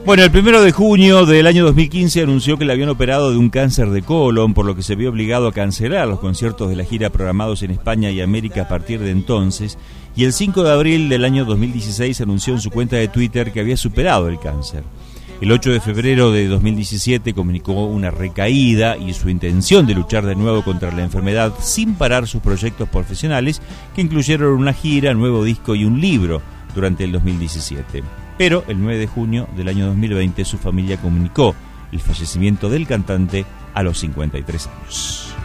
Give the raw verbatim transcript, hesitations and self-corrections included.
Bueno, el primero de junio del año dos mil quince anunció que le habían operado de un cáncer de colon, por lo que se vio obligado a cancelar los conciertos de la gira programados en España y América a partir de entonces. Y el cinco de abril del año dos mil dieciséis anunció en su cuenta de Twitter que había superado el cáncer. El ocho de febrero de dos mil diecisiete comunicó una recaída y su intención de luchar de nuevo contra la enfermedad sin parar sus proyectos profesionales, que incluyeron una gira, nuevo disco y un libro durante el dos mil diecisiete. Pero el nueve de junio del año dos mil veinte su familia comunicó el fallecimiento del cantante a los cincuenta y tres años.